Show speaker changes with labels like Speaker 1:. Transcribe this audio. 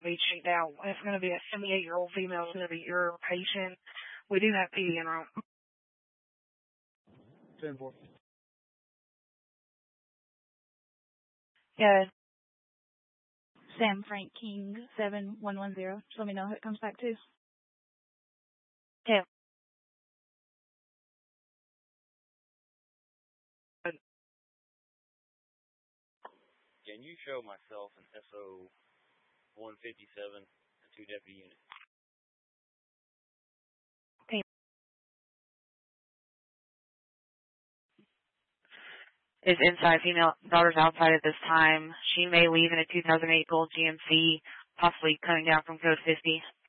Speaker 1: be checked out. It's going to be a 78-year-old female. It's going to be your patient. We do have PD in room.
Speaker 2: 10-4.
Speaker 1: Yeah.
Speaker 3: Sam Frank King 7110. Just let me know who it comes back to.
Speaker 1: Yeah.
Speaker 4: Can you show myself an SO 157 and 2 deputy units?
Speaker 5: Is inside female daughter's outside at this time. She may leave in a 2008 Gold GMC, possibly coming down from code 50.